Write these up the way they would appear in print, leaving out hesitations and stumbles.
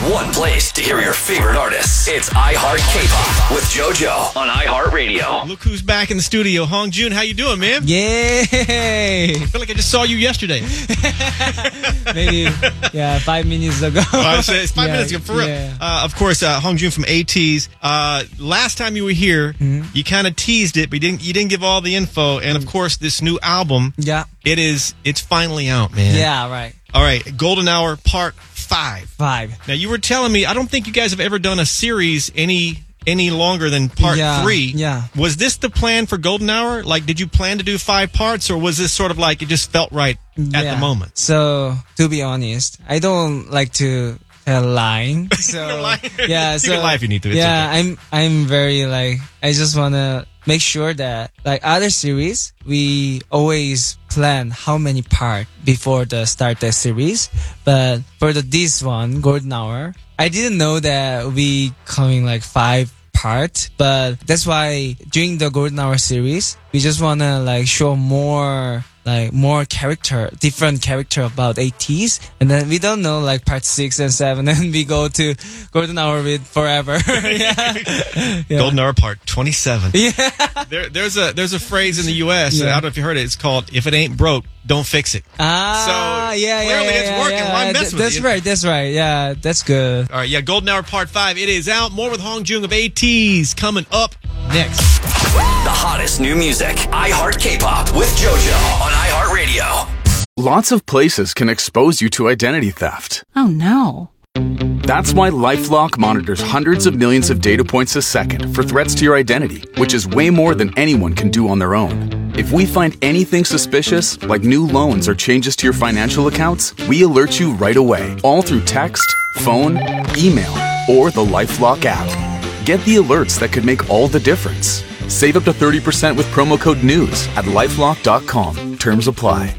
one place to hear your favorite artists. It's iHeart K-Pop with JoJo on iHeartRadio. Look who's back in the studio. Hongjun, how you doing, man? Yay! I feel like I just saw you yesterday. Maybe, 5 minutes ago. It's 5 minutes ago, for real. Yeah. Of course, Hongjun from ATEEZ. Last time you were here, you kind of teased it, but you didn't give all the info. And of course, this new album, it's finally out, man. Yeah, right. All right, Golden Hour Part 5. 5. Now, you were telling me, I don't think you guys have ever done a series any longer than Part 3. Yeah. Was this the plan for Golden Hour? Like, did you plan to do 5 parts, or was this sort of like it just felt right at the moment? So, to be honest, I don't like to tell lying. So, you can lie if you need to. It's okay. I'm very I just want to make sure that other series, we always plan how many parts before the start the series. But for this one, Golden Hour, I didn't know that we coming 5 parts. But that's why during the Golden Hour series, we just want to show more different character about ATEEZ, and then we don't know part 6 and 7, and we go to Golden Hour with forever. Golden Hour Part 27. Yeah. There's a phrase in the U.S. I don't know if you heard it. It's called "If it ain't broke, don't fix it." Clearly it's working. Why mess with it? That's right. Yeah, that's good. All right, Golden Hour Part 5. It is out. More with Hongjun of ATEEZ coming up next. The hottest new music. iHeart K-Pop with JoJo on iHeartRadio. Lots of places can expose you to identity theft. Oh no. That's why LifeLock monitors hundreds of millions of data points a second for threats to your identity, which is way more than anyone can do on their own. If we find anything suspicious, like new loans or changes to your financial accounts, we alert you right away, all through text, phone, email, or the LifeLock app. Get the alerts that could make all the difference. Save up to 30% with promo code NEWS at LifeLock.com. Terms apply.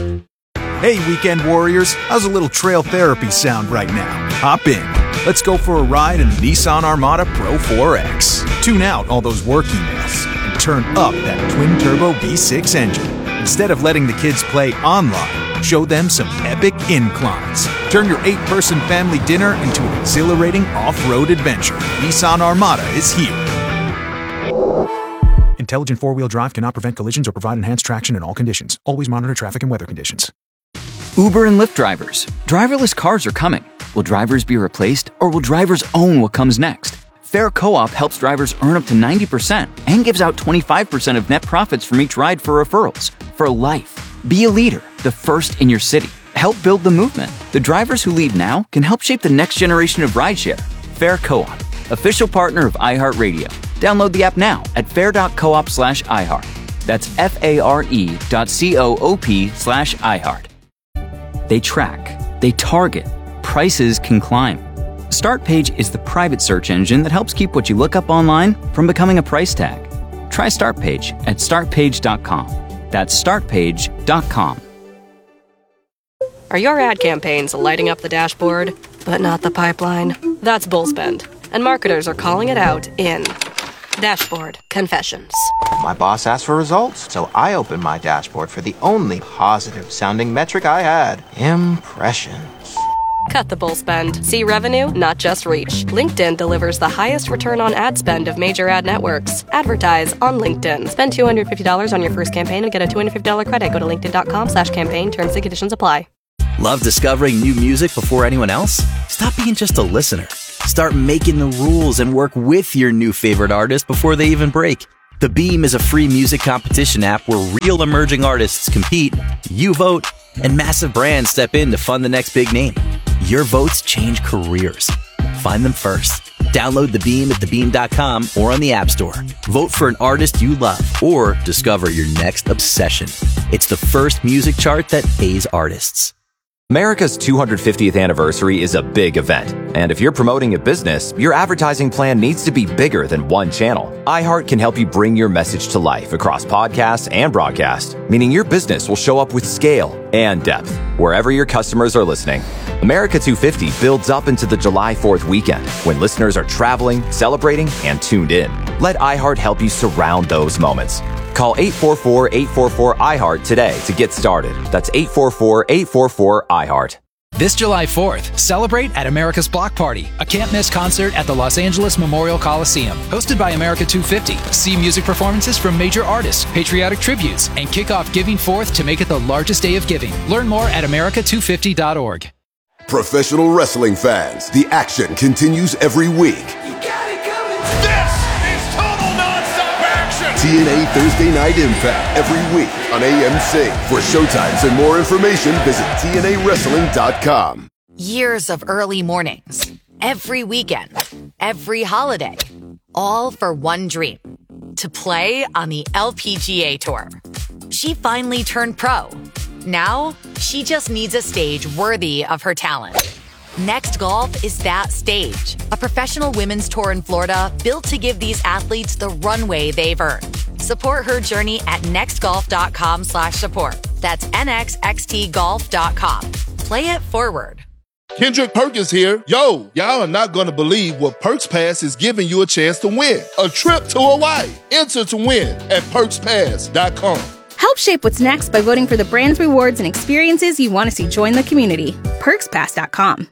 Hey, weekend warriors, how's a little trail therapy sound right now? Hop in. Let's go for a ride in the Nissan Armada Pro 4X. Tune out all those work emails and turn up that twin-turbo V6 engine. Instead of letting the kids play online, show them some epic inclines. Turn your 8-person family dinner into an exhilarating off-road adventure. Nissan Armada is here. Intelligent four-wheel drive cannot prevent collisions or provide enhanced traction in all conditions. Always monitor traffic and weather conditions. Uber and Lyft drivers. Driverless cars are coming. Will drivers be replaced, or will drivers own what comes next? Fair Co-op helps drivers earn up to 90% and gives out 25% of net profits from each ride for referrals. For life. Be a leader, the first in your city. Help build the movement. The drivers who lead now can help shape the next generation of rideshare. Fair Co-op, official partner of iHeartRadio. Download the app now at fair.coop/iHeart. That's FARE.coop/iHeart. They track, they target, prices can climb. Startpage is the private search engine that helps keep what you look up online from becoming a price tag. Try Startpage at startpage.com. That's startpage.com. Are your ad campaigns lighting up the dashboard, but not the pipeline? That's Bullspend, and marketers are calling it out in Dashboard Confessions. My boss asked for results, so I opened my dashboard for the only positive-sounding metric I had: impressions. Cut the bull spend. See revenue, not just reach. LinkedIn delivers the highest return on ad spend of major ad networks. Advertise on LinkedIn. Spend $250 on your first campaign and get a $250 credit. Go to linkedin.com/campaign. Terms and conditions apply. Love discovering new music before anyone else? Stop being just a listener. Start making the rules and work with your new favorite artist before they even break. The Beam is a free music competition app where real emerging artists compete, you vote, and massive brands step in to fund the next big name. Your votes change careers. Find them first. Download The Beam at thebeam.com or on the App Store. Vote for an artist you love or discover your next obsession. It's the first music chart that pays artists. America's 250th anniversary is a big event, and if you're promoting a business, your advertising plan needs to be bigger than one channel. iHeart can help you bring your message to life across podcasts and broadcast, meaning your business will show up with scale and depth wherever your customers are listening. America 250 builds up into the July 4th weekend when listeners are traveling, celebrating, and tuned in. Let iHeart help you surround those moments. Call 844-844-iHeart today to get started. That's 844-844-iHeart. This July 4th, celebrate at America's Block Party, a can't-miss concert at the Los Angeles Memorial Coliseum. Hosted by America 250, see music performances from major artists, patriotic tributes, and kick off Giving Forth to make it the largest day of giving. Learn more at america250.org. Professional wrestling fans, the action continues every week. This is total non-stop action! TNA Thursday Night Impact every week on AMC. For showtimes and more information, visit TNAWrestling.com. Years of early mornings, every weekend, every holiday, all for one dream, to play on the LPGA Tour. She finally turned pro. Now, she just needs a stage worthy of her talent. Next Golf is that stage, a professional women's tour in Florida built to give these athletes the runway they've earned. Support her journey at nextgolf.com/support. That's nxxtgolf.com. Play it forward. Kendrick Perkins here. Yo, y'all are not going to believe what Perks Pass is giving you a chance to win. A trip to Hawaii. Enter to win at perkspass.com. Help shape what's next by voting for the brands, rewards, and experiences you want to see join the community. PerksPass.com.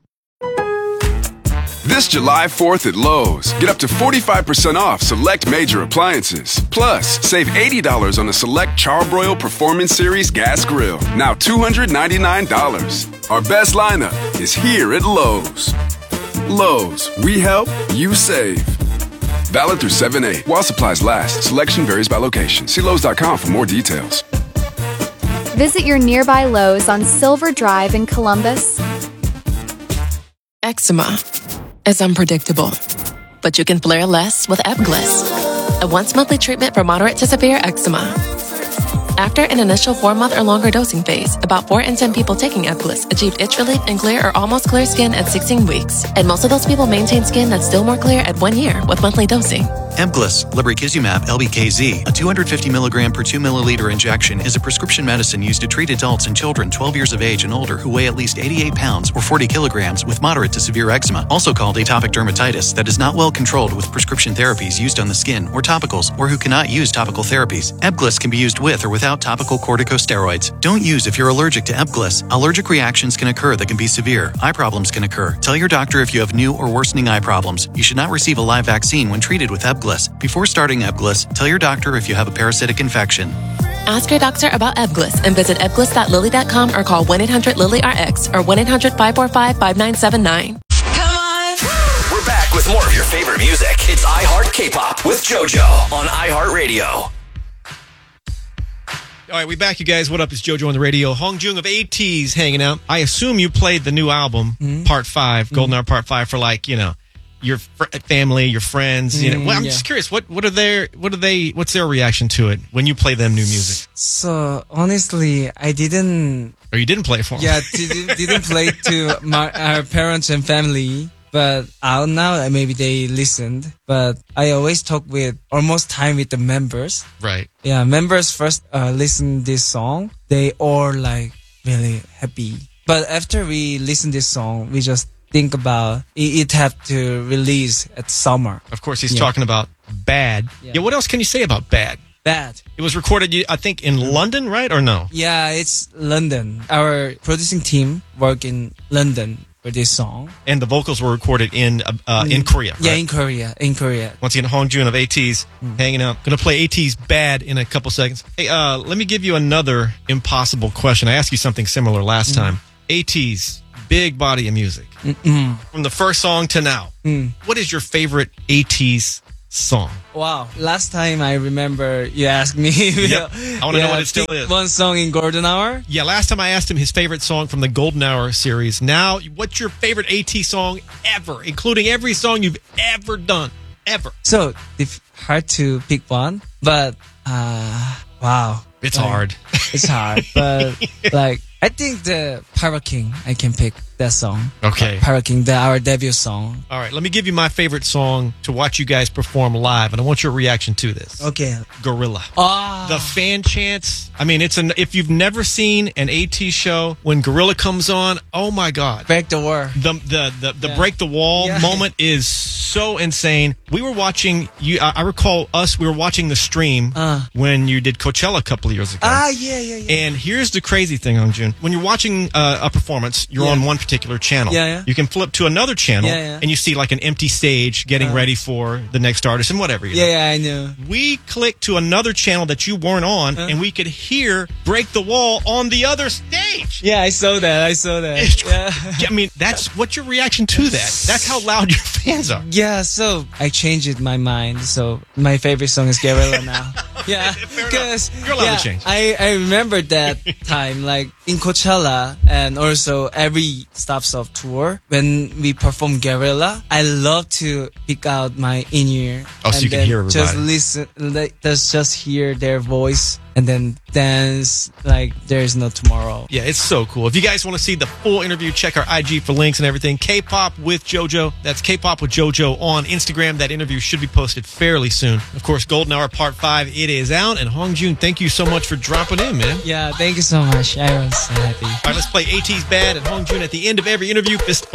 This July 4th at Lowe's, get up to 45% off select major appliances. Plus, save $80 on a select Charbroil Performance Series gas grill, now $299. Our best lineup is here at Lowe's. Lowe's, we help, you save. Valid through 7/8. While supplies last, selection varies by location. See Lowe's.com for more details. Visit your nearby Lowe's on Silver Drive in Columbus. Eczema is unpredictable, but you can flare less with Ebglyss, a once-monthly treatment for moderate to severe eczema. After an initial 4-month or longer dosing phase, about 4 in 10 people taking Ebglyss achieved itch relief and clear or almost clear skin at 16 weeks. And most of those people maintain skin that's still more clear at 1 year with monthly dosing. Ebglyss, lebrikizumab LBKZ, a 250 milligram per 2 milliliter injection, is a prescription medicine used to treat adults and children 12 years of age and older who weigh at least 88 pounds or 40 kilograms with moderate to severe eczema, also called atopic dermatitis, that is not well controlled with prescription therapies used on the skin or topicals, or who cannot use topical therapies. Ebglyss can be used with or without topical corticosteroids. Don't use if you're allergic to Ebglyss. Allergic reactions can occur that can be severe. Eye problems can occur. Tell your doctor if you have new or worsening eye problems. You should not receive a live vaccine when treated with Ebglyss. Before starting Ebglyss, tell your doctor if you have a parasitic infection. Ask your doctor about Ebglyss and visit ebglyss.lilly.com or call 1-800-LILY-RX or 1-800-545-5979. We're back with more of your favorite music. It's iHeart K-Pop with JoJo on iHeartRadio. All right, we back, you guys. What up? It's JoJo on the radio. Hong Jung of ATEEZ hanging out. I assume you played the new album, Part 5, Golden Hour Part 5, for your family, your friends. Well, I'm just curious. What's their reaction to it when you play them new music? So honestly, I didn't. Or you didn't play it for them? Yeah, didn't play to our parents and family. But out now, maybe they listened. But I always talk with almost time with the members. Right. Yeah, members first listen this song. They all really happy. But after we listen this song, we just think about it have to release at summer. Of course, he's talking about Bad. Yeah, what else can you say about Bad? Bad. It was recorded, I think, in London, right? Or no? Yeah, it's London. Our producing team work in London for this song. And the vocals were recorded in Korea, right? Yeah, in Korea. Once again, Hong Jun of ATEEZ hanging out. Gonna play ATEEZ Bad in a couple seconds. Hey, let me give you another impossible question. I asked you something similar last time. ATEEZ, big body of music. From the first song to now. What is your favorite ATEEZ song? Wow. Last time I remember you asked me. Yep. I want to know what it still is. One song in Golden Hour? Yeah, last time I asked him his favorite song from the Golden Hour series. Now, what's your favorite ATEEZ song ever, including every song you've ever done? Ever. So, it's hard to pick one, but, wow. It's hard. It's hard, but, I think the Pyro King, I can pick that song. Okay. Pyro King, our debut song. All right, let me give you my favorite song to watch you guys perform live, and I want your reaction to this. Okay. Gorilla. Oh. The fan chants. I mean, if you've never seen an ATEEZ show, when Gorilla comes on, oh my God. Break the wall. The break the wall moment is so insane. We were watching, I recall we were watching the stream when you did Coachella a couple of years ago. Yeah. And here's the crazy thing, Hong Jun. When you're watching a performance, you're on one particular channel. Yeah. You can flip to another channel, Yeah. and you see like an empty stage getting ready for the next artist and whatever. You know. Yeah, I know. We clicked to another channel that you weren't on, and we could hear Break the Wall on the other stage. Yeah, I saw that. Yeah. I mean, that's what's your reaction to that? That's how loud your fans are. Yeah, so I changed my mind. So my favorite song is Guerrilla now. Yeah, because You're allowed to change. I remember that time, like in Coachella and also every stops of tour when we perform Guerrilla. I love to pick out my in-ear. Oh, so and you can then hear everybody. Just listen, just hear their voice and then dance like there's no tomorrow. Yeah, it's so cool. If you guys want to see the full interview, check our IG for links and everything. K-Pop with JoJo. That's K-Pop with JoJo on Instagram. That interview should be posted fairly soon. Of course, Golden Hour Part 5, it is out. And Hongjun, thank you so much for dropping in, man. Yeah, thank you so much. I was so happy. All right, let's play AT's Bad and Hongjun at the end of every interview. Fist